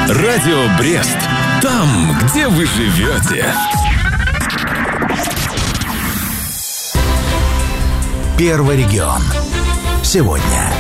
Радио Брест. Там, где вы живете. Первый регион. Сегодня.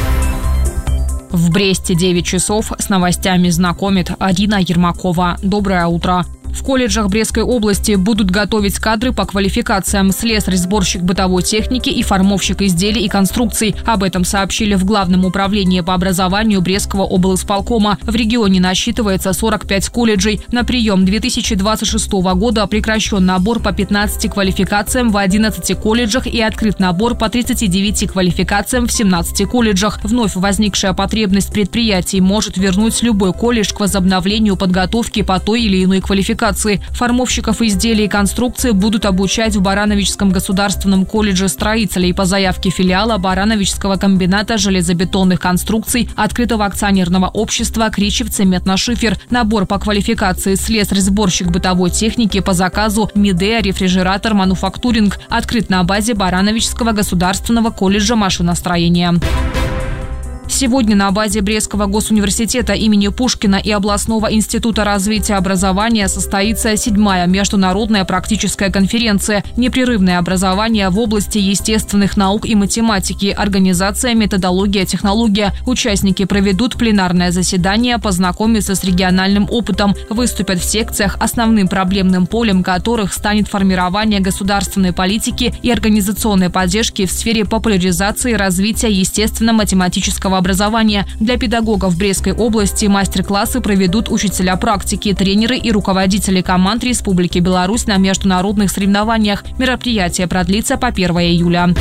В Бресте 9 часов. С новостями знакомит Арина Ермакова. Доброе утро. В колледжах Брестской области будут готовить кадры по квалификациям слесарь-сборщик бытовой техники и формовщик изделий и конструкций. Об этом сообщили в Главном управлении по образованию Брестского облисполкома. В регионе насчитывается 45 колледжей. На прием 2026 года прекращен набор по 15 квалификациям в 11 колледжах и открыт набор по 39 квалификациям в 17 колледжах. Вновь возникшая потребность предприятий может вернуть любой колледж к возобновлению подготовки по той или иной квалификации. Формовщиков изделий и конструкций будут обучать в Барановичском государственном колледже строителей по заявке филиала Барановичского комбината железобетонных конструкций открытого акционерного общества «Кричев-Цементно-Шифер». Набор по квалификации слесарь-сборщик бытовой техники по заказу «Мидея Рефрижератор Мануфактуринг» открыт на базе Барановичского государственного колледжа машиностроения. Сегодня на базе Брестского госуниверситета имени Пушкина и Областного института развития образования состоится 7-я международная практическая конференция «Непрерывное образование в области естественных наук и математики. Организация, методология, технология». Участники проведут пленарное заседание, познакомятся с региональным опытом, выступят в секциях, основным проблемным полем которых станет формирование государственной политики и организационной поддержки в сфере популяризации и развития естественно-математического образования. Для педагогов Брестской области мастер-классы проведут учителя практики, тренеры и руководители команд Республики Беларусь на международных соревнованиях. Мероприятие продлится по 1 июля.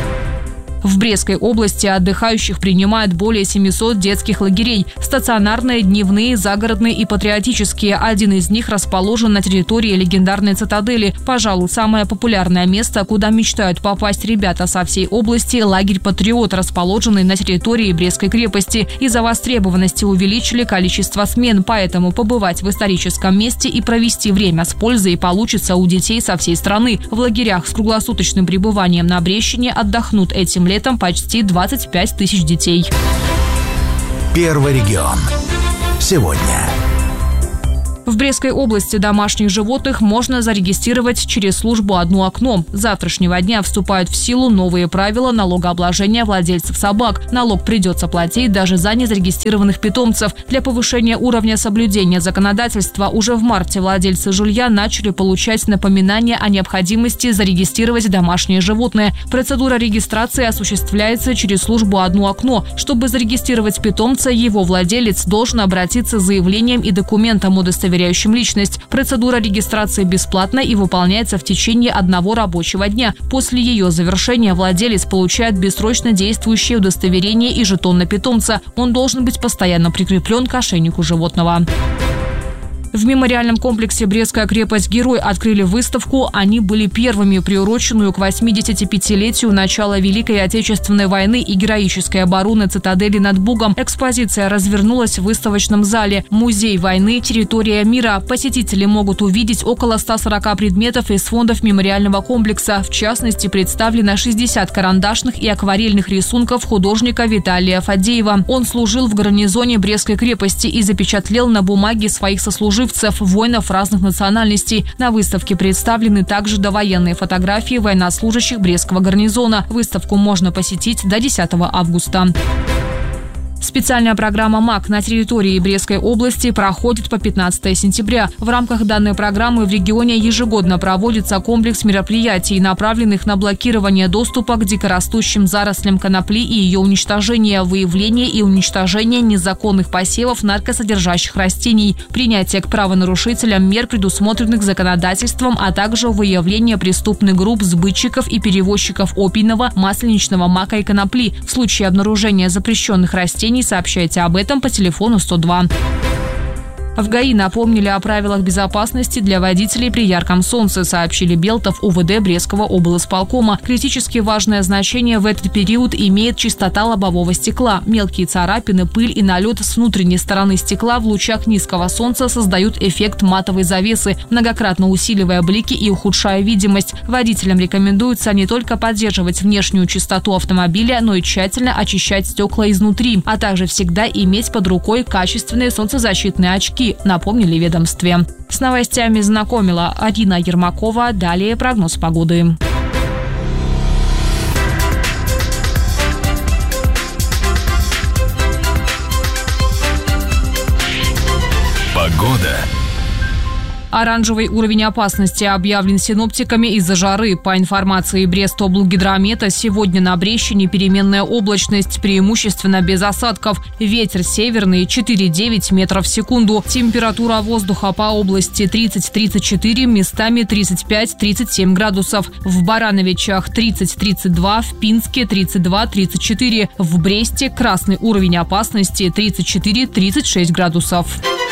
В Брестской области отдыхающих принимают более 700 детских лагерей. Стационарные, дневные, загородные и патриотические. Один из них расположен на территории легендарной цитадели. Пожалуй, самое популярное место, куда мечтают попасть ребята со всей области – лагерь «Патриот», расположенный на территории Брестской крепости. Из-за востребованности увеличили количество смен, поэтому побывать в историческом месте и провести время с пользой получится у детей со всей страны. В лагерях с круглосуточным пребыванием на Брестщине отдохнут этим летом почти 25 тысяч детей. Первый регион. Сегодня. В Брестской области домашних животных можно зарегистрировать через службу «Одно окно». С завтрашнего дня вступают в силу новые правила налогообложения владельцев собак. Налог придется платить даже за незарегистрированных питомцев. Для повышения уровня соблюдения законодательства уже в марте владельцы жилья начали получать напоминания о необходимости зарегистрировать домашнее животное. Процедура регистрации осуществляется через службу «Одно окно». Чтобы зарегистрировать питомца, его владелец должен обратиться с заявлением и документом, удостоверяющим личность. Процедура регистрации бесплатна и выполняется в течение 1 рабочего дня. После ее завершения владелец получает бессрочно действующее удостоверение и жетон на питомца. Он должен быть постоянно прикреплен к ошейнику животного. В мемориальном комплексе «Брестская крепость-герой» открыли выставку «Они были первыми», приуроченную к 85-летию начала Великой Отечественной войны и героической обороны цитадели над Бугом. Экспозиция развернулась в выставочном зале. Музей войны. Территория мира. Посетители могут увидеть около 140 предметов из фондов мемориального комплекса. В частности, представлено 60 карандашных и акварельных рисунков художника Виталия Фадеева. Он служил в гарнизоне Брестской крепости и запечатлел на бумаге своих сослуживцев, воинов разных национальностей. На выставке представлены также довоенные фотографии военнослужащих Брестского гарнизона. Выставку можно посетить до 10 августа. Специальная программа МАК на территории Брестской области проходит по 15 сентября. В рамках данной программы в регионе ежегодно проводится комплекс мероприятий, направленных на блокирование доступа к дикорастущим зарослям конопли и ее уничтожение, выявление и уничтожение незаконных посевов наркосодержащих растений, принятие к правонарушителям мер, предусмотренных законодательством, а также выявление преступных групп сбытчиков и перевозчиков опийного, масленичного мака и конопли. В случае обнаружения запрещенных растений сообщайте об этом по телефону 102. В ГАИ напомнили о правилах безопасности для водителей при ярком солнце, сообщили Белтов УВД Брестского облисполкома. Критически важное значение в этот период имеет чистота лобового стекла. Мелкие царапины, пыль и налет с внутренней стороны стекла в лучах низкого солнца создают эффект матовой завесы, многократно усиливая блики и ухудшая видимость. Водителям рекомендуется не только поддерживать внешнюю чистоту автомобиля, но и тщательно очищать стекла изнутри, а также всегда иметь под рукой качественные солнцезащитные очки. 33, напомнили в ведомстве. С новостями знакомила Арина Ермакова. Далее прогноз погоды. Погода. Оранжевый уровень опасности объявлен синоптиками из-за жары. По информации Брестоблгидромета, сегодня на Брещине переменная облачность, преимущественно без осадков. Ветер северный 4,9 метров в секунду. Температура воздуха по области 30-34, местами 35-37 градусов. В Барановичах 30-32, в Пинске 32-34. В Бресте красный уровень опасности 34-36 градусов.